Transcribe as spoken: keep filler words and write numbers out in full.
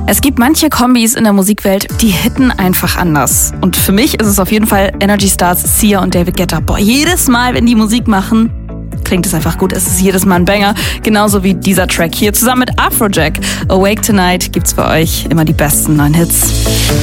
Es gibt manche Kombis in der Musikwelt, die hitten einfach anders. Und für mich ist es auf jeden Fall Energy Stars Sia und David Guetta. Boah, jedes Mal, wenn die Musik machen, klingt es einfach gut. Es ist jedes Mal ein Banger. Genauso wie dieser Track hier. Zusammen mit Afrojack. Awake Tonight gibt's für euch immer die besten neuen Hits.